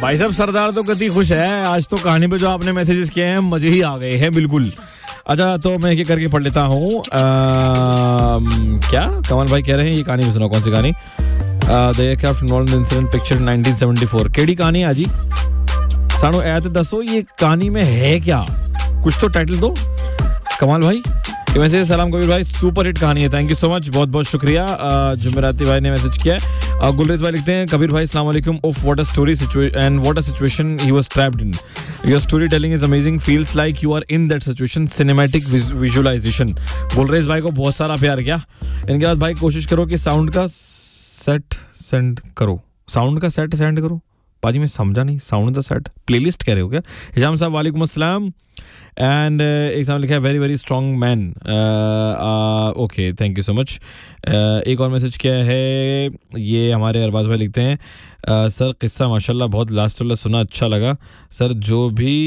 भाई साहब सरदार तो कति खुश है आज तो कहानी पे जो आपने मैसेजेस किए हैं मजे ही आ गए हैं बिल्कुल। अच्छा तो मैं ये करके पढ़ लेता हूँ। क्या कमल भाई कह रहे हैं ये कहानी में सुना कौन सी कहानी? The aircraft involved in incident pictured 1974 केड़ी कहानी है जी? सानू ऐ तो दसो ये कहानी में है क्या, कुछ तो टाइटल दो कमाल भाई। वैसे सलाम कबीर भाई सुपर हिट कहानी है, थैंक यू सो मच, बहुत बहुत शुक्रिया। जुमेराती भाई ने मैसेज किया है। गुलरेज भाई लिखते हैं कबीर भाई अस्सलाम वालेकुम, ओफ what a story and what a situation he was trapped in, your story telling is amazing, feels like you are in that situation, cinematic visualisation. Gulrez भाई को बहुत सारा प्यार किया। इनके बाद भाई कोशिश करो कि साउंड का सेट सेंड करो पाजी, मैं समझा नहीं, साउंड द सेट प्लेलिस्ट कह रहे हो क्या? हिजाम साहब वालेकुम अस्सलाम। एंड एक सामने लिखा है very very strong man, okay thank you so much. एक और मैसेज क्या है ये हमारे अरबाज भाई लिखते हैं सर किस्सा माशाल्लाह बहुत लास्ट वाला सुना, अच्छा लगा सर, जो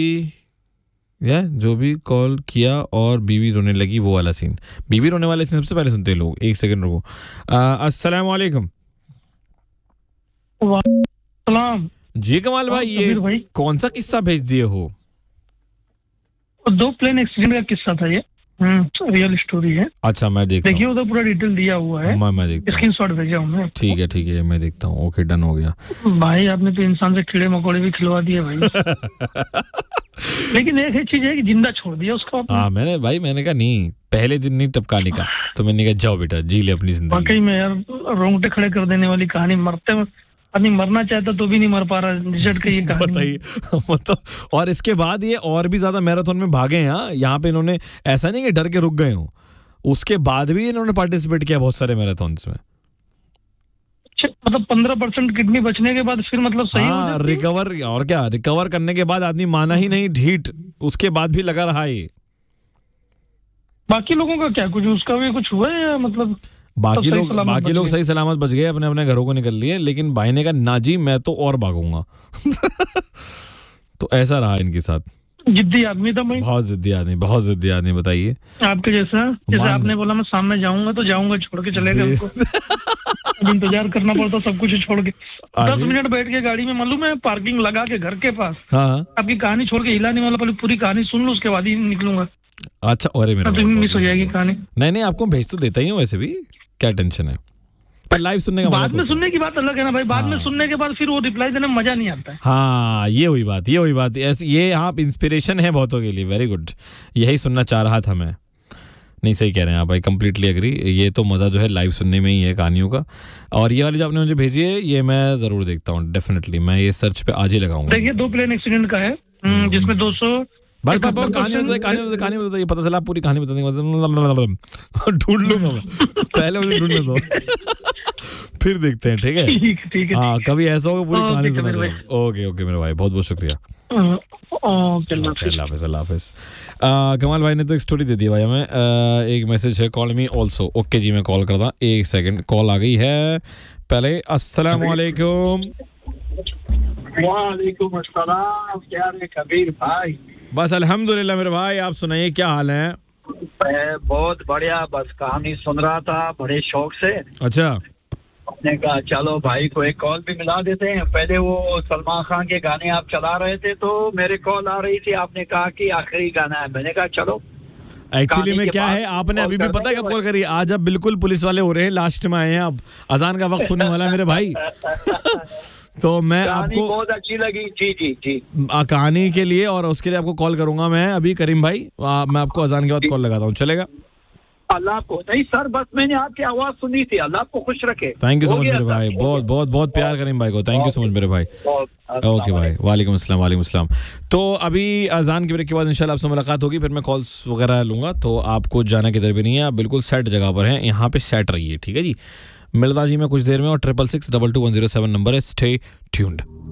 भी कॉल किया और बीवी रोने लगी वो वाला सीन, बीवी रोने वाले सीन सबसे पहले सुनते हैं लोग। एक सेकंड रुको। अस्सलाम वालेकुम। सलाम जी कमाल भाई, ये कौन सा किस्सा भेज दिए हो? 2 प्लेन एक्सीडेंट का किस्सा था ये, रियल स्टोरी है। अच्छा मैं देखता हूँ, देखिए उधर पूरा डिटेल दिया हुआ है, मैं देखता हूँ, स्क्रीनशॉट भेजा हूँ मैं। ठीक है मैं देखता हूँ। ओके डन हो गया भाई, आपने तो इंसान से कीड़े मकोड़े भी खिलवा दिए भाई। लेकिन एक ही चीज है कि जिंदा छोड़ दिया उसको। हाँ मैंने कहा नहीं, पहले दिन नहीं टपकाने का, तो मैंने कहा जाओ बेटा जी ले अपनी जिंदगी। वाकई में यार रोंगटे खड़े कर देने वाली कहानी, मरते आदमी मरना चाहता तो भी नहीं मर पा रहा, रिजल्ट का ये कहानी बताइए। मतलब और इसके बाद ये और भी ज्यादा मैराथन में भागे हैं यहाँ पे इन्होंने, ऐसा नहीं कि डर के रुक गए हो, उसके बाद भी इन्होंने पार्टिसिपेट किया बहुत सारे मैराथन्स में। मतलब 15% किडनी बचने के बाद फिर मतलब सही हो जाती है? रिकवर, और क्या रिकवर करने के बाद आदमी माना ही नहीं ढीठ, उसके बाद भी लगा रहा है। बाकी लोगों का क्या, कुछ उसका भी कुछ हुआ है या मतलब बाकी लोग सही सलामत बच गए, अपने अपने घरों को निकल लिए, लेकिन भाई ने कहा ना जी मैं तो और भागूंगा। तो ऐसा रहा इनके साथ। जिद्दी आदमी था भाई, बहुत जिद्दी आदमी। बताइए आपके जैसा, जैसे आपने बोला मैं सामने जाऊंगा तो जाऊंगा, छोड़ के चलेगा उनको। अब इंतजार करना पड़ता सब कुछ छोड़ के। 10 मिनट बैठ के गाड़ी में, मालूम है पार्किंग लगा के घर के पास। हाँ। आपकी कहानी छोड़ के हिला नहीं वाला, पहले पूरी कहानी सुन लो उसके बाद ही निकलूंगा। अच्छा अरे मेरा मिस हो जाएगी कहानी। नहीं आपको भेज तो देता ही हूँ, वैसे भी क्या टेंशन है, पर लाइव सुनने का बाद में सुनने की बात अलग है ना भाई। बाद में सुनने के बाद फिर वो रिप्लाई देने में मजा नहीं आता है। हाँ ये हुई बात ऐसी, ये आप इंस्पिरेशन है बहुतों के लिए, वेरी गुड, यही सुनना चाह रहा था मैं। नहीं सही कह रहे हैं आप भाई, कंप्लीटली एग्री। ये तो मजा जो है लाइव सुनने में ही है कहानियों का। और ये वाली जो आपने मुझे भेजी है ये मैं जरूर देखता हूँ, डेफिनेटली मैं ये सर्च पे आज ही लगाऊंगा। देखिए 2 प्लेन एक्सीडेंट का है जिसमें 200 भाई कहानी बताइए, पता चला पूरी कहानी बताने ढूंढ लूंगा मैं, पहले मुझे ढूंढने दो। फिर देखते हैं, ठीक है ठीक है। हाँ कभी ऐसा होगा पूरी कहानी सुना। ओके मेरे भाई, बहुत बहुत शुक्रिया। अल्लाह हाफिज। कमाल भाई ने तो एक स्टोरी दे दी भाई हमें। एक मैसेज है कॉल मी ऑल्सो। ओके जी मैं कॉल करता, एक सेकंड, कॉल आ गई है पहले। अस्सलाम वालेकुम। वालेकुम अस्सलाम, क्या है कबीर भाई? बस अल्हम्दुलिल्लाह मेरे भाई, आप सुनाइए क्या हाल है? बहुत बढ़िया, बस कहानी सुन रहा था बड़े शौक से। अच्छा, आपने कहा चलो भाई को एक कॉल भी मिला देते हैं। पहले वो सलमान खान के गाने आप चला रहे थे तो मेरे कॉल आ रही थी, आपने कहा कि आखिरी गाना है, मैंने कहा चलो। एक्चुअली में क्या है, आपने अभी भी पता है कब कॉल करी? आज अब बिल्कुल पुलिस वाले हो रहे हैं, लास्ट में आए हैं, अब अजान का वक्त होने वाला है मेरे भाई। तो मैं आपको बहुत अच्छी लगी जी कहानी के लिए, और उसके लिए आपको कॉल करूंगा मैं अभी करीम भाई। मैं आपको अजान के बाद कॉल लगाता हूँ, चलेगा? अल्लाह को नहीं सर, बस मैंने आपकी आवाज सुनी थी। अल्लाह आपको खुश रखे। थैंक यू सो मच मेरे भाई, बहुत प्यार करीम भाई को, थैंक यू सो मच मेरे भाई। ओके भाई, वालेकुम अस्सलाम। तो अभी अजान के ब्रेक के बाद इंशाल्लाह आपसे मुलाकात होगी, फिर मैं कॉल्स वगैरह लूंगा, तो आपको जाना किधर भी नहीं है, आप बिल्कुल सेट जगह पर हैं, यहाँ पे सेट रहिए, ठीक है जी। मिलता जी मैं कुछ देर में, और 666-22107 नंबर है, स्टे ट्यून्ड।